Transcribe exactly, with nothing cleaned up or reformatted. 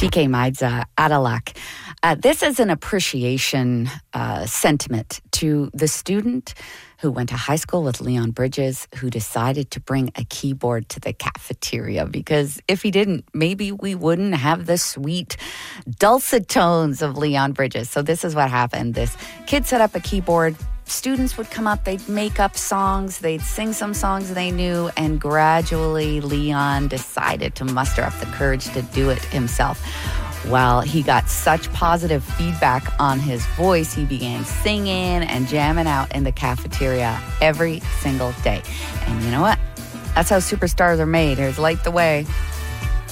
Chike Maidza Adalak. Uh, this is an appreciation uh, sentiment to the student who went to high school with Leon Bridges, who decided to bring a keyboard to the cafeteria, because if he didn't, maybe we wouldn't have the sweet, dulcet tones of Leon Bridges. So this is what happened. This kid set up a keyboard. Students would come up, they'd make up songs, they'd sing some songs they knew, and gradually Leon decided to muster up the courage to do it himself. Well, he got such positive feedback on his voice, he began singing and jamming out in the cafeteria every single day. And you know what? That's how superstars are made. Here's Light the Way.